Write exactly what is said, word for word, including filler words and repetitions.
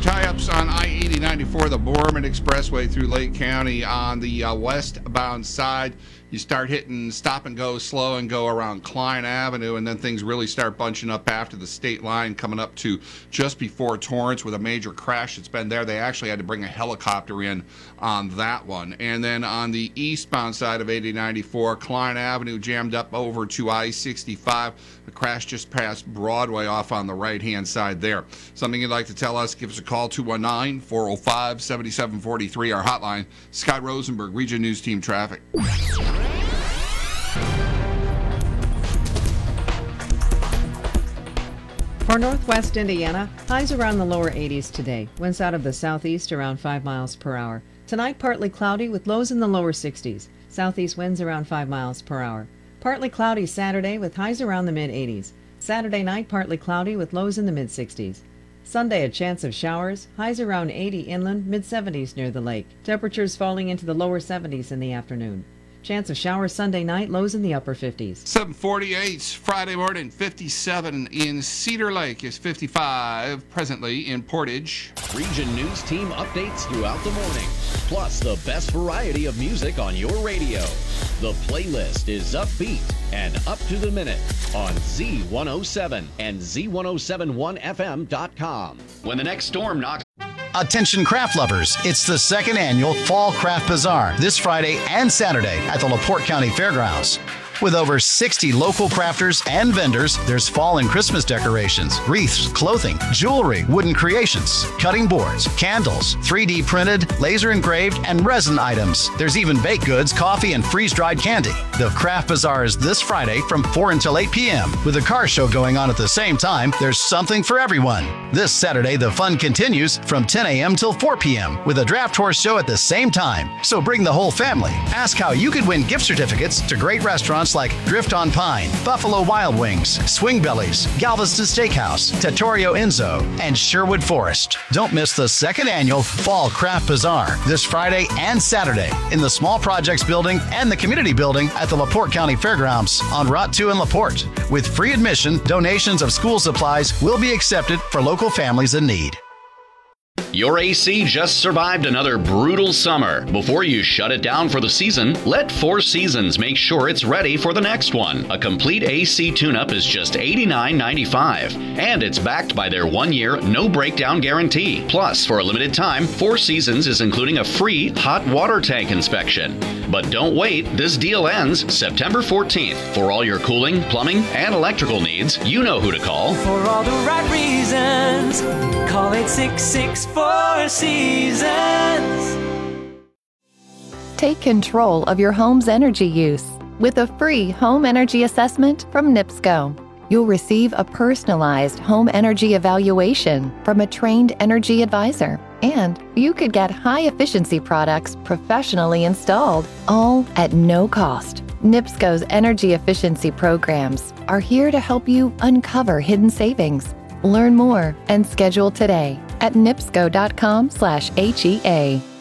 Tie-ups on I eighty ninety-four, the Borman Expressway through Lake County on the uh, westbound side. You start hitting stop and go slow and go around Klein Avenue, and then things really start bunching up after the state line, coming up to just before Torrance with a major crash that's been there. They actually had to bring a helicopter in on that one. And then on the eastbound side of eighty ninety-four, Klein Avenue jammed up over to I sixty-five. The crash just past Broadway off on the right-hand side there. Something you'd like to tell us, give us a call, two one nine, four oh five, seven seven four three, our hotline. Scott Rosenberg, Region News Team Traffic. For northwest Indiana, highs around the lower eighties today. Winds out of the southeast around five miles per hour. Tonight, partly cloudy with lows in the lower sixties. Southeast winds around five miles per hour. Partly cloudy Saturday with highs around the mid-eighties. Saturday night, partly cloudy with lows in the mid-sixties. Sunday, a chance of showers. Highs around eighty inland, mid-seventies near the lake. Temperatures falling into the lower seventies in the afternoon. Chance of showers Sunday night, lows in the upper fifties. seven forty-eight, Friday morning, fifty-seven in Cedar Lake is fifty-five presently in Portage. Region News Team updates throughout the morning, plus the best variety of music on your radio. The playlist is upbeat and up to the minute on Z one oh seven and Z ten seventy-one F M dot com. When the next storm knocks. Attention craft lovers, it's the second annual Fall Craft Bazaar this Friday and Saturday at the LaPorte County Fairgrounds. With over sixty local crafters and vendors, there's fall and Christmas decorations, wreaths, clothing, jewelry, wooden creations, cutting boards, candles, three D printed, laser engraved, and resin items. There's even baked goods, coffee, and freeze-dried candy. The Craft Bazaar is this Friday from four until eight p.m. With a car show going on at the same time, there's something for everyone. This Saturday, the fun continues from ten a.m. till four p.m. with a draft horse show at the same time. So bring the whole family. Ask how you could win gift certificates to great restaurants like Drift on Pine, Buffalo Wild Wings, Swing Bellies, Galveston Steakhouse, Trattoria Enzo, and Sherwood Forest. Don't miss the second annual Fall Craft Bazaar this Friday and Saturday in the Small Projects Building and the Community Building at the LaPorte County Fairgrounds on Route two in LaPorte. With free admission, donations of school supplies will be accepted for local families in need. Your A C just survived another brutal summer. Before you shut it down for the season, let Four Seasons make sure it's ready for the next one. A complete A C tune-up is just eighty-nine ninety-five, and it's backed by their one-year no-breakdown guarantee. Plus, for a limited time, Four Seasons is including a free hot water tank inspection. But don't wait, this deal ends September fourteenth. For all your cooling, plumbing, and electrical needs, you know who to call. For all the right reasons, call eight six six, Four Seasons. Take control of your home's energy use with a free home energy assessment from NIPSCO. You'll receive a personalized home energy evaluation from a trained energy advisor, and you could get high-efficiency products professionally installed, all at no cost. NIPSCO's energy efficiency programs are here to help you uncover hidden savings. Learn more and schedule today at nipsco dot com slash H E A.